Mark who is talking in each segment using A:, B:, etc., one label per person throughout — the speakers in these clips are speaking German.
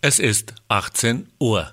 A: Es ist 18 Uhr.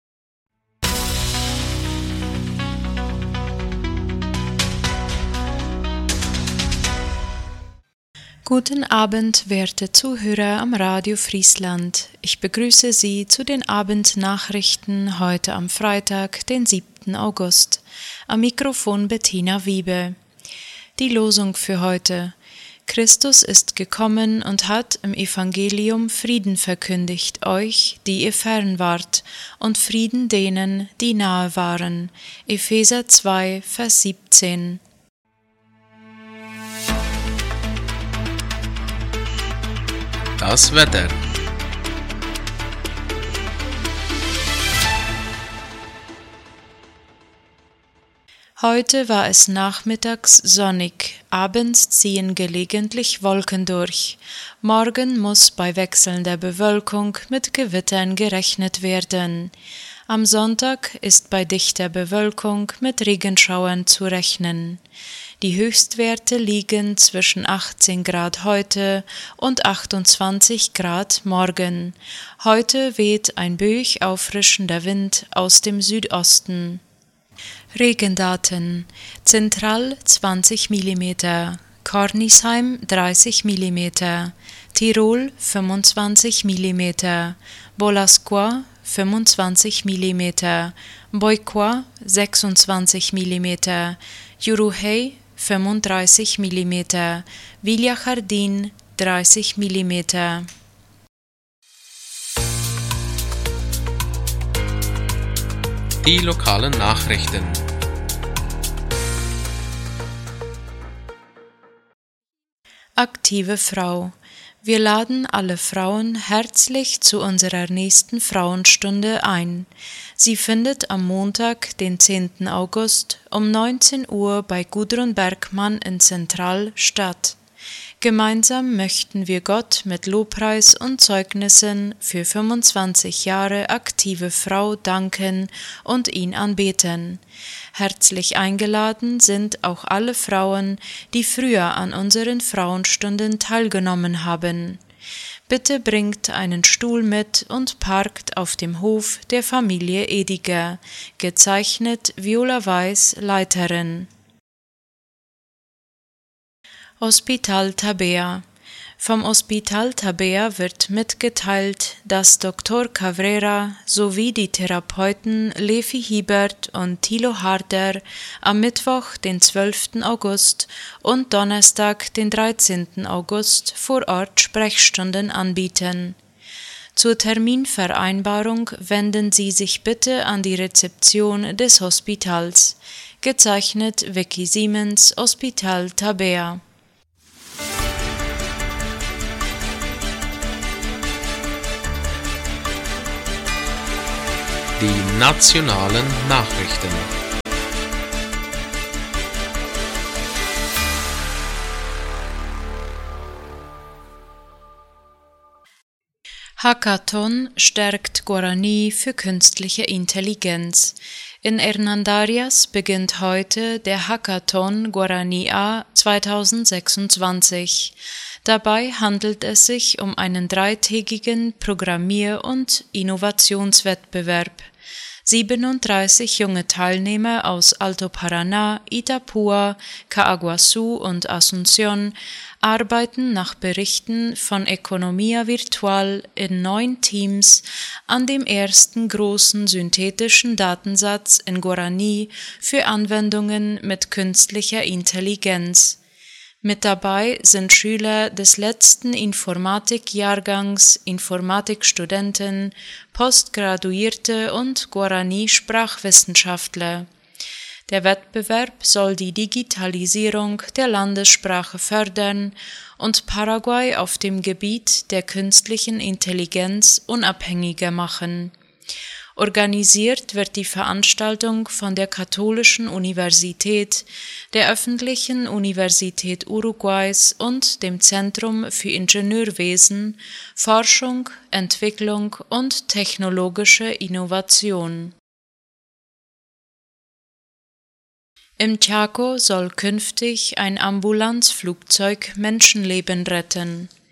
B: Guten Abend, werte Zuhörer am Radio Friesland. Ich begrüße Sie zu den Abendnachrichten heute am Freitag, den 7. August. Am Mikrofon Bettina Wiebe. Die Losung für heute: Christus ist gekommen und hat im Evangelium Frieden verkündigt euch, die ihr fern wart, und Frieden denen, die nahe waren. Epheser 2, Vers 17.
A: Das Wetter.
B: Heute war es nachmittags sonnig, abends ziehen gelegentlich Wolken durch. Morgen muss bei wechselnder Bewölkung mit Gewittern gerechnet werden. Am Sonntag ist bei dichter Bewölkung mit Regenschauern zu rechnen. Die Höchstwerte liegen zwischen 18 Grad heute und 28 Grad morgen. Heute weht ein böig auffrischender Wind aus dem Südosten. Regendaten: Zentral 20 mm, Kornisheim 30 mm, Tirol 25 mm, Bolascois 25 mm, Boicois 26 mm, Juruhey 35 mm, Villachardin 30 mm.
A: Die lokalen Nachrichten.
B: Aktive Frau. Wir laden alle Frauen herzlich zu unserer nächsten Frauenstunde ein. Sie findet am Montag, den 10. August um 19 Uhr bei Gudrun Bergmann in Zentral statt. Gemeinsam möchten wir Gott mit Lobpreis und Zeugnissen für 25 Jahre aktive Frau danken und ihn anbeten. Herzlich eingeladen sind auch alle Frauen, die früher an unseren Frauenstunden teilgenommen haben. Bitte bringt einen Stuhl mit und parkt auf dem Hof der Familie Ediger. Gezeichnet Viola Weiß, Leiterin. Hospital Tabea. Vom Hospital Tabea wird mitgeteilt, dass Dr. Cabrera sowie die Therapeuten Levi Hiebert und Thilo Harder am Mittwoch, den 12. August und Donnerstag, den 13. August vor Ort Sprechstunden anbieten. Zur Terminvereinbarung wenden Sie sich bitte an die Rezeption des Hospitals. Gezeichnet Vicky Siemens, Hospital Tabea.
A: Die nationalen Nachrichten.
B: Hackathon stärkt Guarani für künstliche Intelligenz. In Hernandarias beginnt heute der Hackathon Guarani A 2026. Dabei handelt es sich um einen dreitägigen Programmier- und Innovationswettbewerb. 37 junge Teilnehmer aus Alto Paraná, Itapúa, Caaguazú und Asunción arbeiten nach Berichten von Economia Virtual in 9 Teams an dem ersten großen synthetischen Datensatz in Guarani für Anwendungen mit künstlicher Intelligenz. Mit dabei sind Schüler des letzten Informatikjahrgangs, Informatikstudenten, Postgraduierte und Guarani-Sprachwissenschaftler. Der Wettbewerb soll die Digitalisierung der Landessprache fördern und Paraguay auf dem Gebiet der künstlichen Intelligenz unabhängiger machen. Organisiert wird die Veranstaltung von der Katholischen Universität, der Öffentlichen Universität Uruguays und dem Zentrum für Ingenieurwesen, Forschung, Entwicklung und technologische Innovation. Im Chaco soll künftig ein Ambulanzflugzeug Menschenleben retten.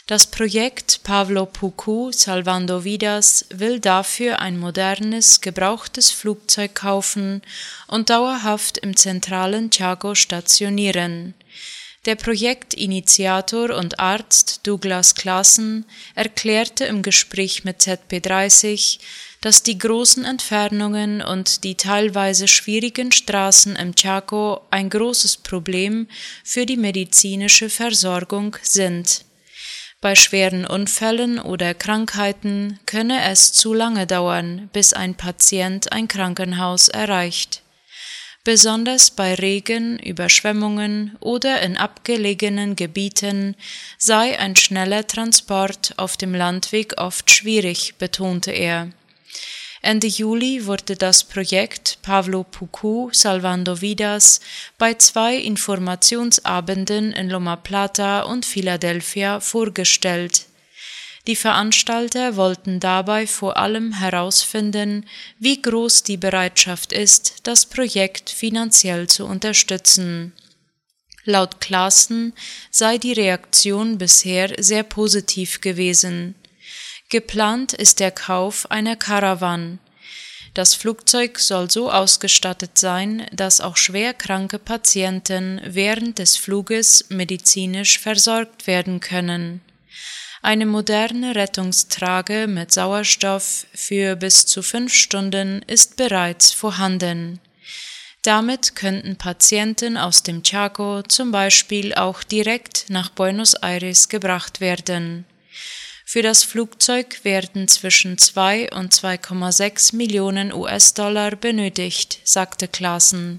B: Das Projekt Pavlo Puku Salvando Vidas will dafür ein modernes, gebrauchtes Flugzeug kaufen und dauerhaft im zentralen Chaco stationieren. Der Projektinitiator und Arzt Douglas Claassen erklärte im Gespräch mit ZP30, dass die großen Entfernungen und die teilweise schwierigen Straßen im Chaco ein großes Problem für die medizinische Versorgung sind. Bei schweren Unfällen oder Krankheiten könne es zu lange dauern, bis ein Patient ein Krankenhaus erreicht. Besonders bei Regen, Überschwemmungen oder in abgelegenen Gebieten sei ein schneller Transport auf dem Landweg oft schwierig, betonte er. Ende Juli wurde das Projekt Pavlo Puku Salvando Vidas bei 2 Informationsabenden in Loma Plata und Philadelphia vorgestellt. Die Veranstalter wollten dabei vor allem herausfinden, wie groß die Bereitschaft ist, das Projekt finanziell zu unterstützen. Laut Claassen sei die Reaktion bisher sehr positiv gewesen. Geplant ist der Kauf einer Caravan. Das Flugzeug soll so ausgestattet sein, dass auch schwer kranke Patienten während des Fluges medizinisch versorgt werden können. Eine moderne Rettungstrage mit Sauerstoff für bis zu 5 Stunden ist bereits vorhanden. Damit könnten Patienten aus dem Chaco zum Beispiel auch direkt nach Buenos Aires gebracht werden. Für das Flugzeug werden zwischen 2 und 2,6 Millionen US-Dollar benötigt, sagte Claassen.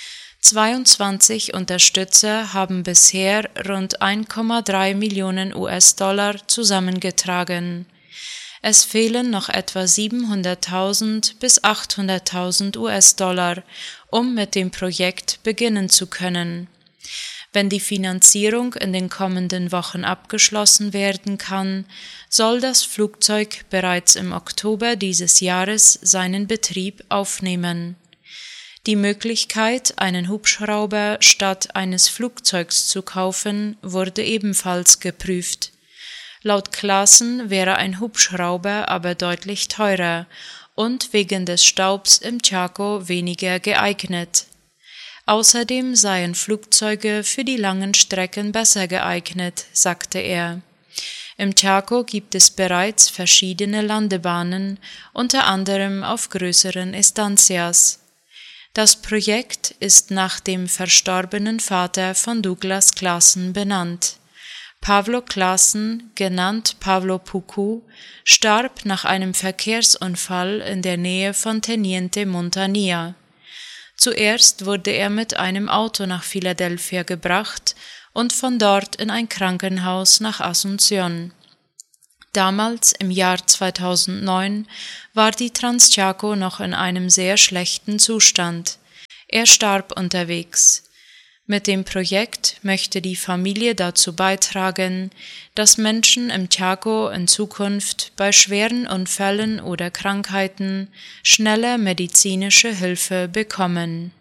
B: 22 Unterstützer haben bisher rund 1,3 Millionen US-Dollar zusammengetragen. Es fehlen noch etwa 700.000 bis 800.000 US-Dollar, um mit dem Projekt beginnen zu können. Wenn die Finanzierung in den kommenden Wochen abgeschlossen werden kann, soll das Flugzeug bereits im Oktober dieses Jahres seinen Betrieb aufnehmen. Die Möglichkeit, einen Hubschrauber statt eines Flugzeugs zu kaufen, wurde ebenfalls geprüft. Laut Claassen wäre ein Hubschrauber aber deutlich teurer und wegen des Staubs im Chaco weniger geeignet. Außerdem seien Flugzeuge für die langen Strecken besser geeignet, sagte er. Im Chaco gibt es bereits verschiedene Landebahnen, unter anderem auf größeren Estancias. Das Projekt ist nach dem verstorbenen Vater von Douglas Claassen benannt. Pavlo Claassen, genannt Pavlo Puku, starb nach einem Verkehrsunfall in der Nähe von Teniente Montaña. Zuerst wurde er mit einem Auto nach Philadelphia gebracht und von dort in ein Krankenhaus nach Asunción. Damals, im Jahr 2009, war die Transchaco noch in einem sehr schlechten Zustand. Er starb unterwegs. Mit dem Projekt möchte die Familie dazu beitragen, dass Menschen im Chaco in Zukunft bei schweren Unfällen oder Krankheiten schneller medizinische Hilfe bekommen.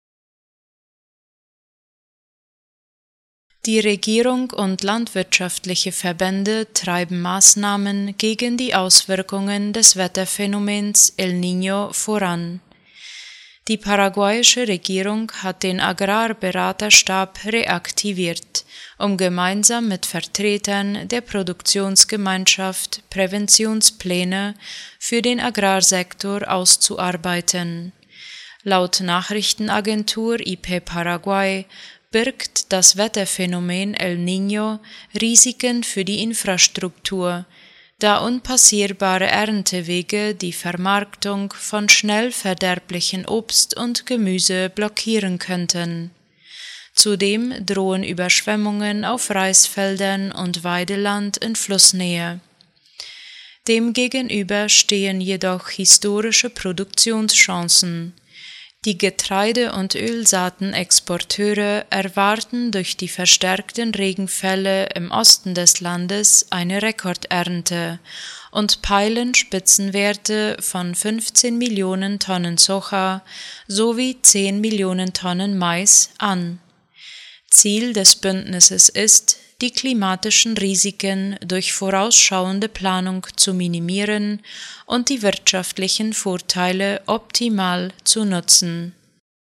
B: Die Regierung und landwirtschaftliche Verbände treiben Maßnahmen gegen die Auswirkungen des Wetterphänomens El Niño voran. Die paraguayische Regierung hat den Agrarberaterstab reaktiviert, um gemeinsam mit Vertretern der Produktionsgemeinschaft Präventionspläne für den Agrarsektor auszuarbeiten. Laut Nachrichtenagentur IP Paraguay birgt das Wetterphänomen El Niño Risiken für die Infrastruktur, da unpassierbare Erntewege die Vermarktung von schnell verderblichen Obst und Gemüse blockieren könnten. Zudem drohen Überschwemmungen auf Reisfeldern und Weideland in Flussnähe. Demgegenüber stehen jedoch historische Produktionschancen. Die Getreide- und Ölsaatenexporteure erwarten durch die verstärkten Regenfälle im Osten des Landes eine Rekordernte und peilen Spitzenwerte von 15 Millionen Tonnen Soja sowie 10 Millionen Tonnen Mais an. Ziel des Bündnisses ist, die klimatischen Risiken durch vorausschauende Planung zu minimieren und die wirtschaftlichen Vorteile optimal zu nutzen.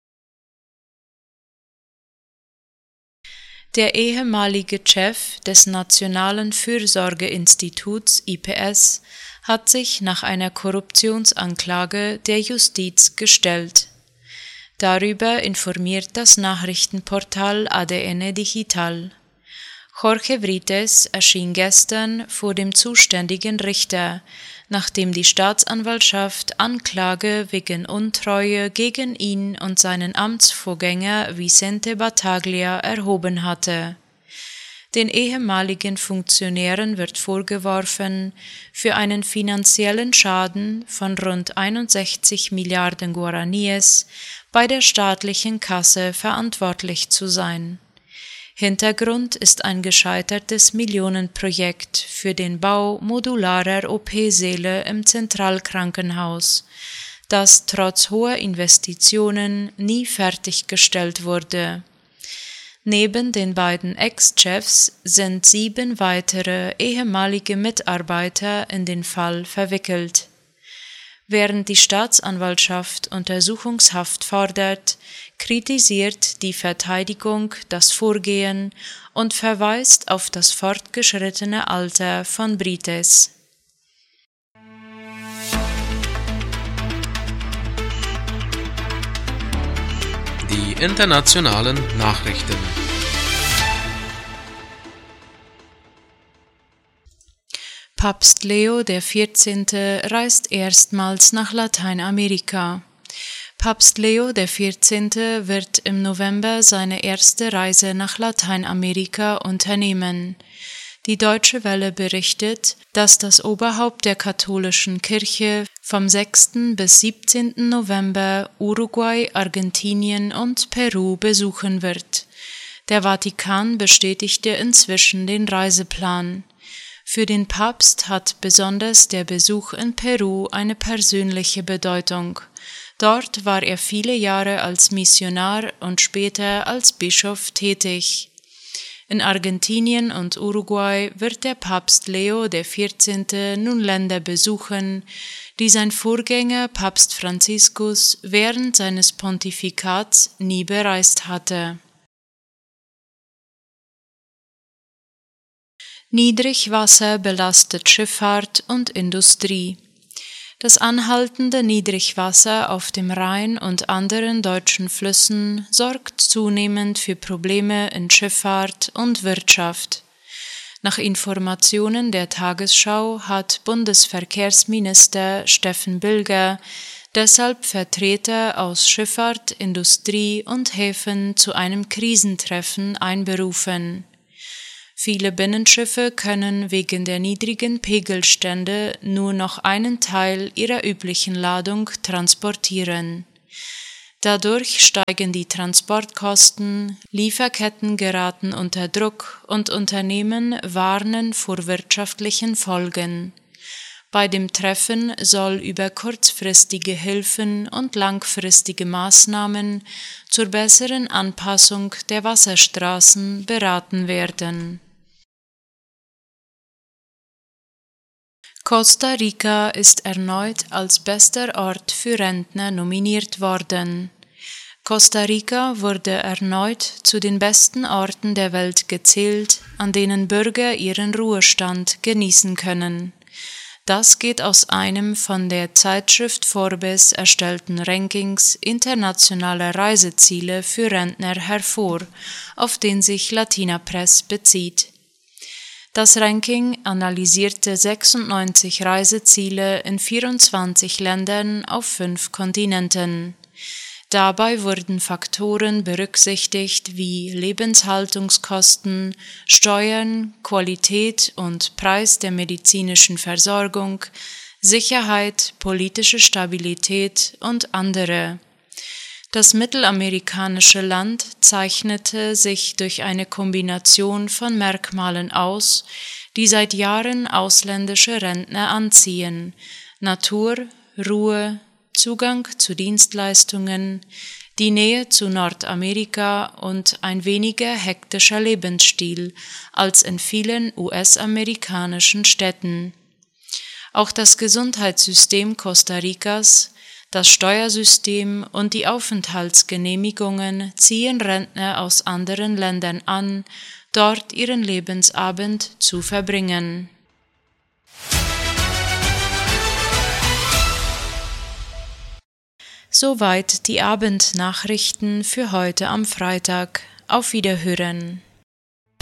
B: Der ehemalige Chef des Nationalen Fürsorgeinstituts IPS hat sich nach einer Korruptionsanklage der Justiz gestellt. Darüber informiert das Nachrichtenportal ADN Digital. Jorge Vrites erschien gestern vor dem zuständigen Richter, nachdem die Staatsanwaltschaft Anklage wegen Untreue gegen ihn und seinen Amtsvorgänger Vicente Battaglia erhoben hatte. Den ehemaligen Funktionären wird vorgeworfen, für einen finanziellen Schaden von rund 61 Milliarden Guaraníes bei der staatlichen Kasse verantwortlich zu sein. Hintergrund ist ein gescheitertes Millionenprojekt für den Bau modularer OP-Säle im Zentralkrankenhaus, das trotz hoher Investitionen nie fertiggestellt wurde. Neben den beiden Ex-Chefs sind 7 weitere ehemalige Mitarbeiter in den Fall verwickelt. Während die Staatsanwaltschaft Untersuchungshaft fordert, kritisiert die Verteidigung das Vorgehen und verweist auf das fortgeschrittene Alter von Brites.
A: Die internationalen Nachrichten.
B: Papst Leo XIV. Reist erstmals nach Lateinamerika. Papst Leo XIV. Wird im November seine erste Reise nach Lateinamerika unternehmen. Die Deutsche Welle berichtet, dass das Oberhaupt der katholischen Kirche vom 6. bis 17. November Uruguay, Argentinien und Peru besuchen wird. Der Vatikan bestätigte inzwischen den Reiseplan. Für den Papst hat besonders der Besuch in Peru eine persönliche Bedeutung. Dort war er viele Jahre als Missionar und später als Bischof tätig. In Argentinien und Uruguay wird der Papst Leo XIV. Nun Länder besuchen, die sein Vorgänger Papst Franziskus während seines Pontifikats nie bereist hatte. Niedrigwasser belastet Schifffahrt und Industrie. Das anhaltende Niedrigwasser auf dem Rhein und anderen deutschen Flüssen sorgt zunehmend für Probleme in Schifffahrt und Wirtschaft. Nach Informationen der Tagesschau hat Bundesverkehrsminister Steffen Bilger deshalb Vertreter aus Schifffahrt, Industrie und Häfen zu einem Krisentreffen einberufen. Viele Binnenschiffe können wegen der niedrigen Pegelstände nur noch einen Teil ihrer üblichen Ladung transportieren. Dadurch steigen die Transportkosten, Lieferketten geraten unter Druck und Unternehmen warnen vor wirtschaftlichen Folgen. Bei dem Treffen soll über kurzfristige Hilfen und langfristige Maßnahmen zur besseren Anpassung der Wasserstraßen beraten werden. Costa Rica ist erneut als bester Ort für Rentner nominiert worden. Costa Rica wurde erneut zu den besten Orten der Welt gezählt, an denen Bürger ihren Ruhestand genießen können. Das geht aus einem von der Zeitschrift Forbes erstellten Rankings internationaler Reiseziele für Rentner hervor, auf den sich Latina Press bezieht. Das Ranking analysierte 96 Reiseziele in 24 Ländern auf 5 Kontinenten. Dabei wurden Faktoren berücksichtigt wie Lebenshaltungskosten, Steuern, Qualität und Preis der medizinischen Versorgung, Sicherheit, politische Stabilität und andere. Das mittelamerikanische Land zeichnete sich durch eine Kombination von Merkmalen aus, die seit Jahren ausländische Rentner anziehen: Natur, Ruhe, Zugang zu Dienstleistungen, die Nähe zu Nordamerika und ein weniger hektischer Lebensstil als in vielen US-amerikanischen Städten. Auch das Gesundheitssystem Costa Ricas, das Steuersystem und die Aufenthaltsgenehmigungen ziehen Rentner aus anderen Ländern an, dort ihren Lebensabend zu verbringen. Soweit die Abendnachrichten für heute am Freitag. Auf Wiederhören.